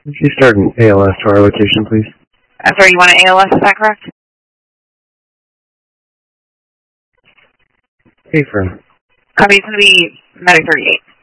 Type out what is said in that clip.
If you start an ALS to our location, please. Sorry, you want an ALS, is that correct? Affirm. Copy, it's going to be Medic 38.